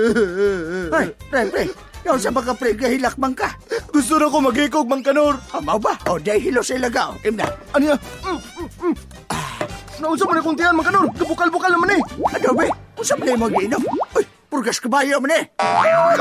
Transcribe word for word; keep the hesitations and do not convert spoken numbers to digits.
Ay, pre, pre. Yaw sa baka pre, gahilakbang ka. Gusto na ko magikog, Mang Kanor. Amaw ba? O, dahil hilo sa ilagaw. Imna. Ano yan? Mm, mm, mm. Ah, nausap mo na kong tiyan, Mang Kanor. Kabukal-bukal naman eh. Ano ba? Kung sa play mo giinom? Uy, purgas kabayo man eh.